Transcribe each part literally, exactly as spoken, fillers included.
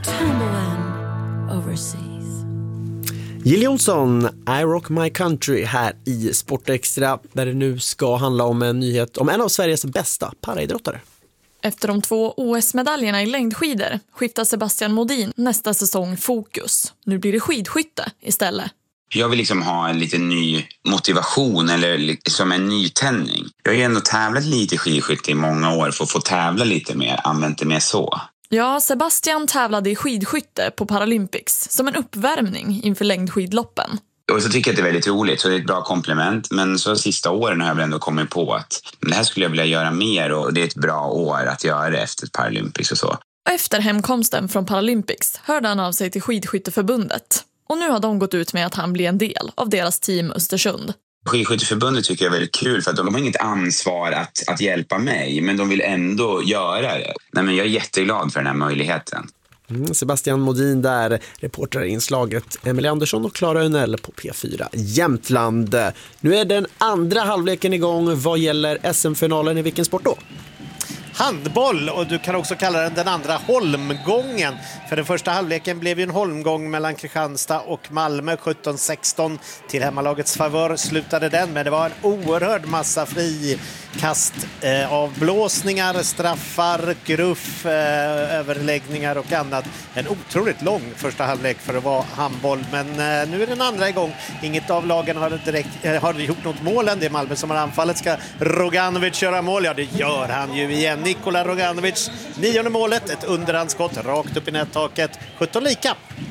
tumbling overseas. Jill Johnson, I Rock My Country här i Sportextra, där det nu ska handla om en nyhet om en av Sveriges bästa paraidrottare. Efter de två O S-medaljerna i längdskidor skiftar Sebastian Modin nästa säsong fokus. Nu blir det skidskytte istället. Jag vill liksom ha en lite ny motivation eller som en ny tändning. Jag har ju ändå tävlat lite skidskytte i många år för att få tävla lite mer, använt det mer så. Ja, Sebastian tävlade i skidskytte på Paralympics som en uppvärmning inför längdskidloppen. Och så tycker jag att det är väldigt roligt, så det är ett bra komplement. Men så sista åren har jag väl ändå kommit på att det här skulle jag vilja göra mer och det är ett bra år att göra det efter Paralympics och så. Och efter hemkomsten från Paralympics hörde han av sig till Skidskytteförbundet. Och nu har de gått ut med att han blir en del av deras team Östersund. Skidskytteförbundet tycker jag är väldigt kul för att de har inget ansvar att, att hjälpa mig, men de vill ändå göra det. Nej, men jag är jätteglad för den här möjligheten. Mm, Sebastian Modin där, reportrar i inslaget Emelie Andersson och Clara Önell på P fyra Jämtland. Nu är den andra halvleken igång vad gäller S M-finalen. I vilken sport då? Handboll, och du kan också kalla den den andra holmgången. För den första halvleken blev ju en holmgång mellan Kristianstad och Malmö. sjutton sexton till hemmalagets favör slutade den, men det var en oerhörd massa frikast, eh, avblåsningar, straffar, gruff, eh, överläggningar och annat. En otroligt lång första halvlek för att vara handboll, men eh, nu är den andra igång. Inget av lagen har, direkt, eh, har gjort något mål än. Det är Malmö som har anfallet. Ska Roganovic köra mål? Ja, det gör han ju igen. Nikola Roganovic, nionde målet, ett underhandsskott rakt upp i nättaket, sjutton lika.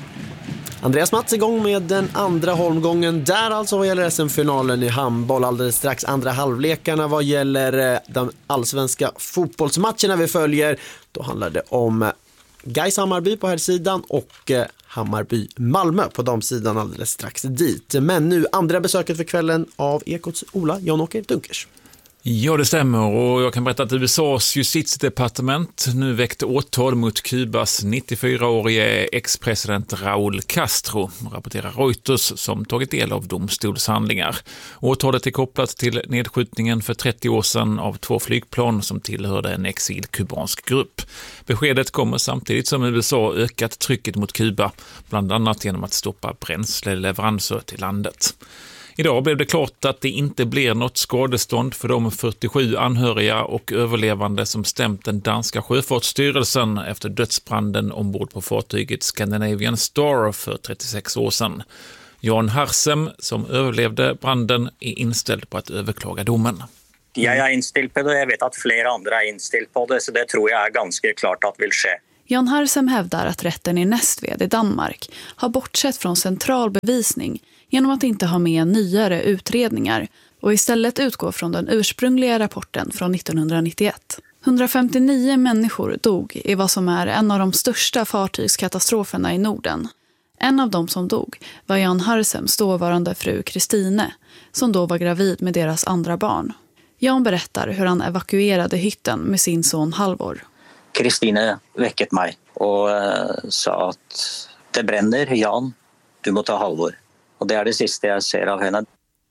Andreas Mats igång med den andra holmgången där alltså vad gäller S M-finalen i handboll. Alldeles strax andra halvlekarna vad gäller de allsvenska fotbollsmatcherna vi följer. Då handlar det om Gais Hammarby på här sidan och Hammarby Malmö på damsidan alldeles strax dit. Men nu andra besöket för kvällen av Ekots Ola Jan-Åker Dunkers. Ja, det stämmer, och jag kan berätta att U S A:s justitiedepartement nu väckte åtal mot Kubas nittiofyraårige ex-president Raúl Castro, rapporterar Reuters, som tagit del av domstolshandlingar. Åtalet är kopplat till nedskjutningen för trettio år sedan av två flygplan som tillhörde en exilkubansk grupp. Beskedet kommer samtidigt som U S A ökat trycket mot Kuba, bland annat genom att stoppa bränsleleveranser till landet. Idag blev det klart att det inte blir något skadestånd för de fyrtiosju anhöriga och överlevande som stämt den danska sjöfartsstyrelsen efter dödsbranden ombord på fartyget Scandinavian Star för trettiosex år sedan. Jan Harsem, som överlevde branden, är inställd på att överklaga domen. Jag är inställd på det, jag vet att flera andra är inställd på det, så det tror jag är ganska klart att vill ske. Jan Harsem hävdar att rätten i Nästved i Danmark har bortsett från central bevisning genom att inte ha med nyare utredningar och istället utgå från den ursprungliga rapporten från nittonhundranittioett. hundrafemtionio människor dog i vad som är en av de största fartygskatastroferna i Norden. En av dem som dog var Jan Harsems dåvarande fru Kristine, som då var gravid med deras andra barn. Jan berättar hur han evakuerade hytten med sin son Halvor. Kristine väckte mig och uh, sa att det bränner, Jan, du måste ta Halvor. Och det är det sista jag ser av henne.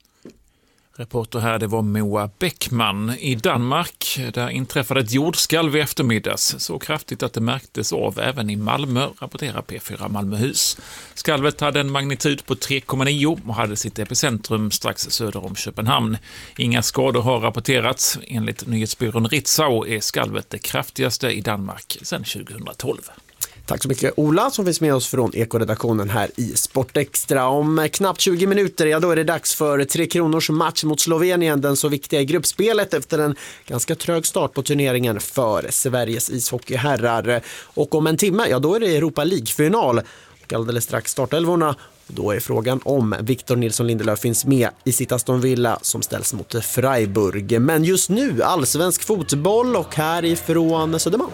Reporter här, det var Moa Bäckman. I Danmark, där inträffade ett jordskalv i eftermiddags, så kraftigt att det märktes av även i Malmö, rapporterar P fyra Malmöhus. Skalvet hade en magnitud på tre komma nio och hade sitt epicentrum strax söder om Köpenhamn. Inga skador har rapporterats. Enligt nyhetsbyrån Ritzau är skalvet det kraftigaste i Danmark sedan tjugohundratolv. Tack så mycket Ola som finns med oss från Ekoredaktionen här i Sportextra. Om knappt tjugo minuter, ja då är det dags för Tre Kronors match mot Slovenien, den så viktiga i gruppspelet efter en ganska trög start på turneringen för Sveriges ishockeyherrar. Och om en timme, ja då är det Europa League-final. Och alldeles strax startelvorna, då är frågan om Victor Nilsson Lindelöf finns med i sitt Aston Villa som ställs mot Freiburg. Men just nu allsvensk fotboll och härifrån Södermalm.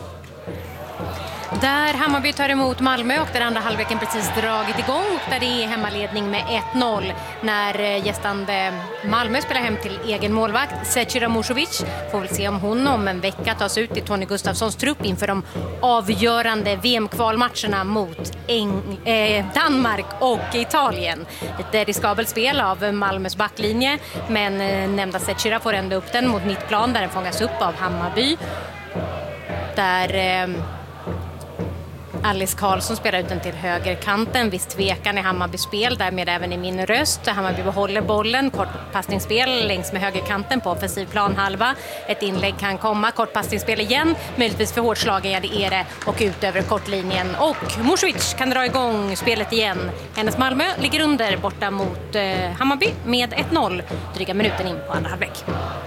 Där Hammarby tar emot Malmö och där andra halvleken precis dragit igång och där det är hemmaledning med ett noll när gästande Malmö spelar hem till egen målvakt Zecira Musovic. Får väl se om hon om en vecka tas ut i Tony Gustafssons trupp inför de avgörande V M-kvalmatcherna mot Eng- eh, Danmark och Italien. Ett riskabelt spel av Malmös backlinje, men eh, nämnda Zecira får ändå upp den mot mittplan där den fångas upp av Hammarby. Där... Eh, Alice Karlsson spelar ut den till högerkanten. Viss tvekan i Hammarbys spel, därmed även i min röst. Hammarby behåller bollen, kort passningsspel längs med högerkanten på offensiv planhalva. Ett inlägg kan komma, kort passningsspel igen. Möjligtvis för hårt slagen, ja det är det. Och ut över kortlinjen. Och Musovic kan dra igång spelet igen. Hennes Malmö ligger under borta mot eh, Hammarby med ett noll. Dryga minuten in på andra halvlek.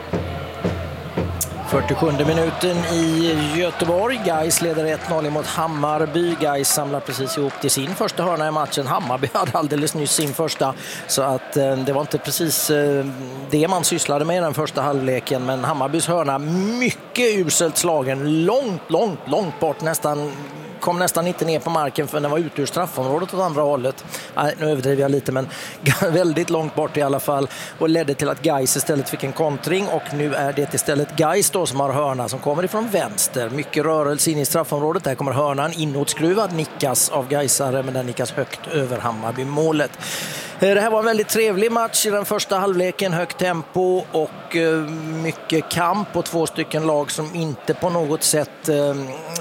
fyrtiosjunde minuten i Göteborg. Gais leder ett noll mot Hammarby. Gais samlar precis ihop till sin första hörna i matchen. Hammarby hade alldeles nyss sin första. Så att eh, det var inte precis eh, det man sysslade med i den första halvleken. Men Hammarbys hörna mycket uselt slagen. Långt, långt, långt bort. Nästan kom nästan inte ner på marken för den var ute ur straffområdet åt andra hållet. Nej, nu överdriver jag lite, men väldigt långt bort i alla fall. Och ledde till att Gais istället fick en kontring. Och nu är det istället Gais då som har hörna som kommer ifrån vänster. Mycket rörelse in i straffområdet. Där kommer hörnan inåtskruvad, nickas av Gaisare, men den nickas högt över Hammarby-målet. Det här var en väldigt trevlig match i den första halvleken. Högt tempo och mycket kamp och två stycken lag som inte på något sätt äh,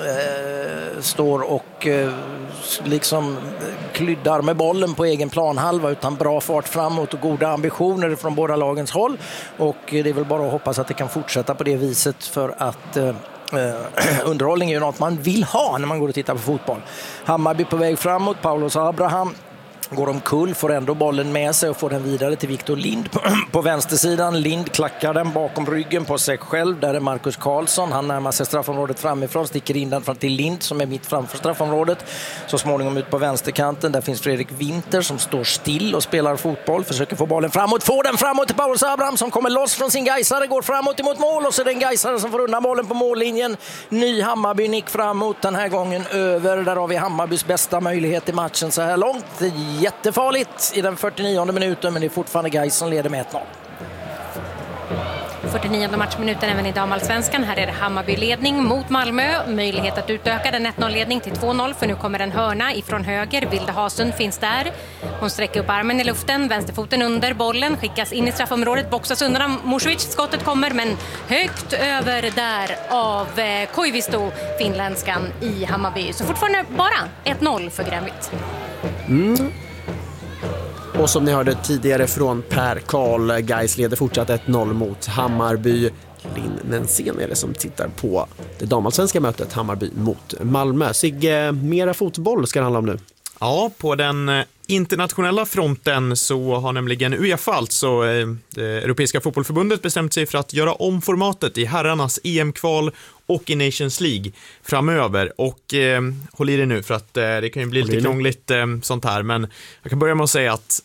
står och äh, liksom kryddar med bollen på egen planhalva, utan bra fart framåt och goda ambitioner från båda lagens håll. Och det är väl bara att hoppas att det kan fortsätta på det viset, för att äh, underhållning är ju något man vill ha när man går och tittar på fotboll. Hammarby på väg framåt, Paulus Abraham går omkull, får ändå bollen med sig och får den vidare till Victor Lind på, på vänstersidan. Lind klackar den bakom ryggen på sig själv. Där är Marcus Karlsson. Han närmar sig straffområdet framifrån, sticker in den fram till Lind som är mitt framför straffområdet. Så småningom ut på vänsterkanten. Där finns Fredrik Winter som står still och spelar fotboll. Försöker få bollen framåt. Får den framåt till Paulus Abraham som kommer loss från sin Gaisare. Går framåt emot mål och så är det en Gaisare som får undan bollen på mållinjen. Ny Hammarby nick framåt. Den här gången över. Där har vi Hammarbys bästa möjlighet i matchen så här långt. Jättefarligt i den fyrtionionde minuten, men det är fortfarande Gais som leder med ett noll. fyrtionionde matchminuten även i damallsvenskan. Här är det Hammarby-ledning mot Malmö. Möjlighet att utöka den ett noll-ledning till två noll, för nu kommer en hörna ifrån höger. Vilde Hasund finns där. Hon sträcker upp armen i luften, vänsterfoten under bollen, skickas in i straffområdet, boxas undan av Musovic. Skottet kommer, men högt över där av Koivisto, finländskan i Hammarby. Så fortfarande bara ett noll för Grönvitt. Mm. Och som ni hörde tidigare från Per Karl, Gais leder fortsatt ett noll mot Hammarby. Linn Nensén är det som tittar på det damallsvenska mötet Hammarby mot Malmö. Sigge, mera fotboll ska det handla om nu. Ja, på den internationella fronten så har nämligen UEFA, alltså det Europeiska fotbollförbundet, bestämt sig för att göra om formatet i herrarnas E M-kval och i Nations League framöver. Och eh, håll i det nu, för att eh, det kan ju bli lite krångligt eh, sånt här. Men jag kan börja med att säga att